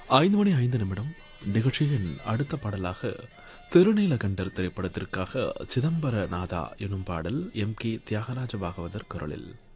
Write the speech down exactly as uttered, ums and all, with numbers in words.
ஐந்து மணி ஐந்து நிமிடம் நிகழ்ச்சியின் அடுத்த பாடலாக திருநீலகண்டர் திரைப்படத்திற்காக சிதம்பர நாதா எனும் பாடல் எம் கே தியாகராஜ பாகவதர் குரலில்.